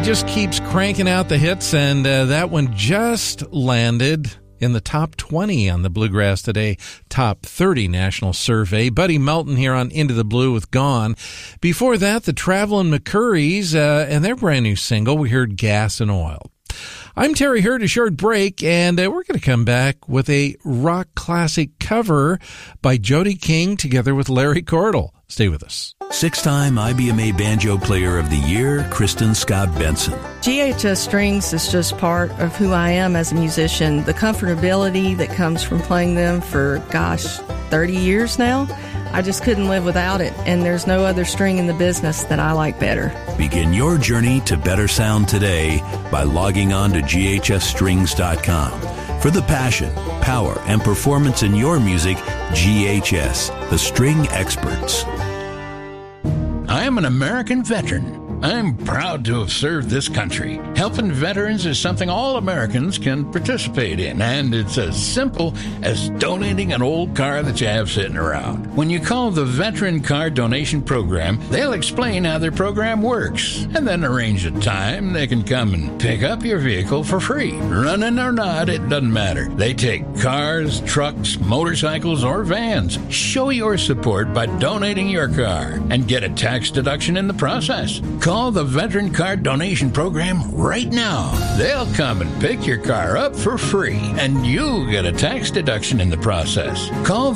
just keeps cranking out the hits, and that one just landed in the top 20 on the Bluegrass Today Top 30 National Survey. Buddy Melton here on Into the Blue with Gone. Before that, the Travelin' McCurries and their brand new single, we heard Gas and Oil. I'm Terry Hurd, a short break, and we're going to come back with a rock classic cover by Jody King together with Larry Cordell. Stay with us. 6-time IBMA Banjo Player of the Year, Kristen Scott Benson. GHS Strings is just part of who I am as a musician. The comfortability that comes from playing them for, 30 years now, I just couldn't live without it, and there's no other string in the business that I like better. Begin your journey to better sound today by logging on to ghsstrings.com. For the passion, power, and performance in your music, GHS, the string experts. I am an American veteran. I'm proud to have served this country. Helping veterans is something all Americans can participate in, and it's as simple as donating an old car that you have sitting around. When you call the Veteran Car Donation Program, they'll explain how their program works, and then arrange a time they can come and pick up your vehicle for free. Running or not, it doesn't matter. They take cars, trucks, motorcycles, or vans. Show your support by donating your car and get a tax deduction in the process. Call the Veteran Car Donation Program right now. They'll come and pick your car up for free, and you'll get a tax deduction in the process. Call